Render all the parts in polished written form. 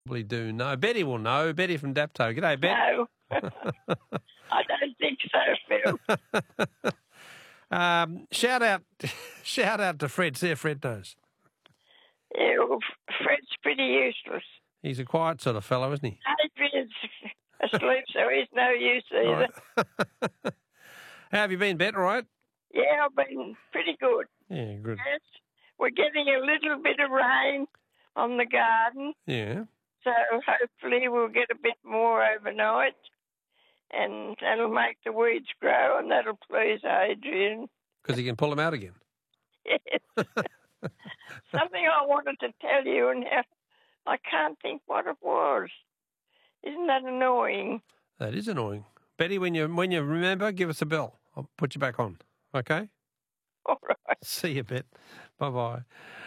Probably do know. Betty will know. Betty from Dapto. G'day, Bet. No, I don't think so, Phil. Shout out to Fred. See if Fred knows. Yeah, well, Fred's pretty useless. He's a quiet sort of fellow, isn't he? Adrian's asleep, so he's no use either. Right. How have you been, Bet? All right? Yeah, I've been pretty good. Yeah, good. Yes, we're getting a little bit of rain on the garden, Yeah. so hopefully we'll get a bit more overnight, and that'll make the weeds grow, and that'll please Adrian. Because he can pull them out again. Yes. Something I wanted to tell you, and I can't think what it was. Isn't that annoying? That is annoying. Betty, when you remember, give us a bell. I'll put you back on. Okay? All right. See you, Bet. Bye-bye.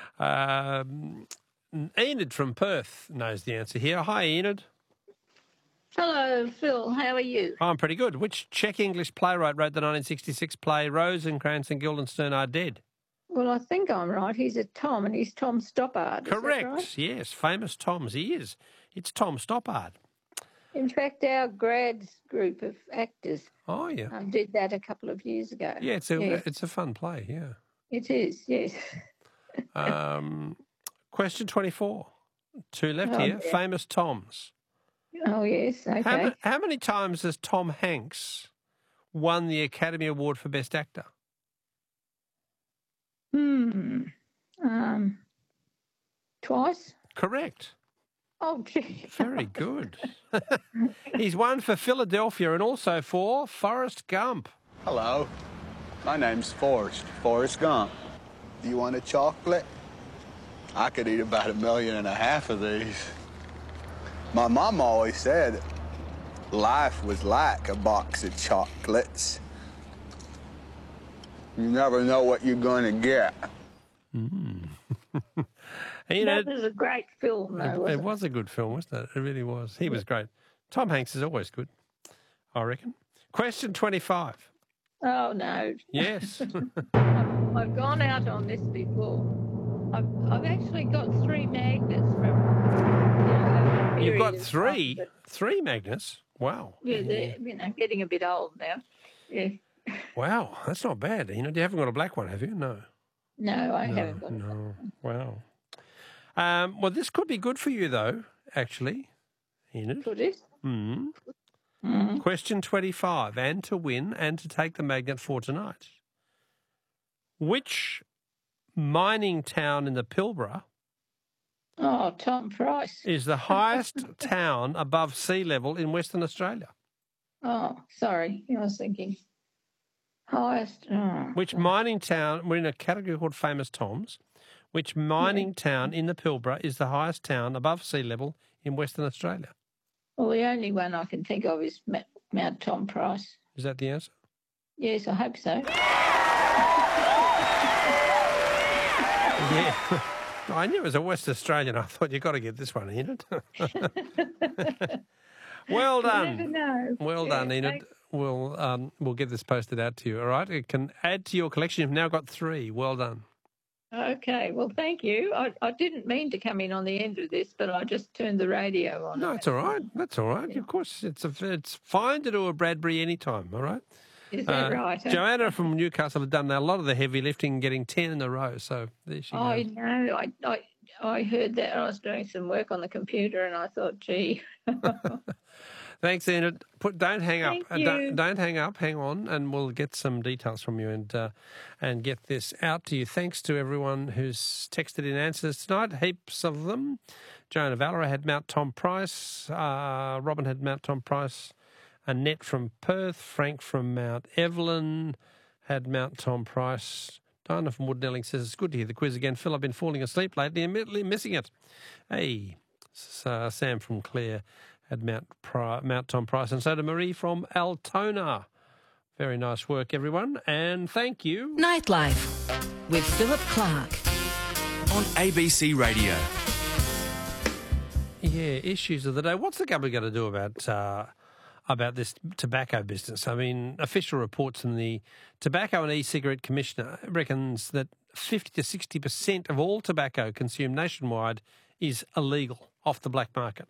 Enid from Perth knows the answer here. Hi, Enid. Hello, Phil. How are you? I'm pretty good. Which Czech English playwright wrote the 1966 play Rosencrantz and Guildenstern Are Dead? Well, I think I'm right. He's a Tom, and he's Tom Stoppard. Correct. Is that right? Yes, famous Toms. He is. It's Tom Stoppard. In fact, our grads group of actors Oh, yeah. did that a couple of years ago. Yeah, it's a fun play, yeah. It is, yes. Question 24. Two left Oh, here. yeah. Famous Toms. Oh, yes, okay. How many times has Tom Hanks won the Academy Award for Best Actor? Twice? Correct. Oh, gee. Very good. He's won for Philadelphia and also for Forrest Gump. Hello, my name's Forrest Gump. Do you want a chocolate? I could eat about 1.5 million of these. My mom always said life was like a box of chocolates. You never know what you're going to get. That was a great film, though, It was a good film, wasn't it? It really was. He was great. Tom Hanks is always good, I reckon. Question 25. Oh, no. Yes. I've gone out on this before. I've actually got 3 magnets from... You've got three magnets? Wow. Yeah, they're getting a bit old now. Yeah. Wow, that's not bad. You haven't got a black one, have you? No. No, I haven't got No. Wow. Well, this could be good for you, though, actually, Enid. Could it? Question 25, and to win and to take the magnet for tonight. Which mining town in the Pilbara Oh, Tom Price. is the highest town above sea level in Western Australia? Oh, sorry. I was thinking highest. Oh, Which mining town, we're in a category called Famous Toms, which mining town in the Pilbara is the highest town above sea level in Western Australia? well, the only one I can think of is Mount Tom Price. Is that the answer? Yes, I hope so. Yeah. I knew it was a West Australian. I thought you got to get this one, Enid. Well done. You never know. Well done, Enid. We'll get this posted out to you, all right? It can add to your collection. You've now got 3. Well done. Okay, well, thank you. I didn't mean to come in on the end of this, but I just turned the radio on. No, it's all right. That's all right. Yeah. Of course, it's fine to do a Bradbury anytime, all right? Is that right? Joanna from Newcastle had done a lot of the heavy lifting, getting 10 in a row, so there she I goes. know. I heard that. I was doing some work on the computer and I thought, gee. Thanks, Enid. Don't hang up. Thank you. Don't hang up. Hang on, and we'll get some details from you and get this out to you. Thanks to everyone who's texted in answers tonight. Heaps of them. Joanna Valera had Mount Tom Price. Robin had Mount Tom Price. Annette from Perth. Frank from Mount Evelyn had Mount Tom Price. Diana from Woodnelling says, it's good to hear the quiz again. Phil, I've been falling asleep lately, immediately missing it. Hey, Sam from Clare had Mount Tom Price, and so did Marie from Altona. Very nice work, everyone, and thank you. Nightlife with Philip Clark on ABC Radio. Yeah, issues of the day. What's the government going to do about this tobacco business? I mean, official reports from the Tobacco and E-Cigarette Commissioner reckons that 50 to 60% of all tobacco consumed nationwide is illegal, off the black market.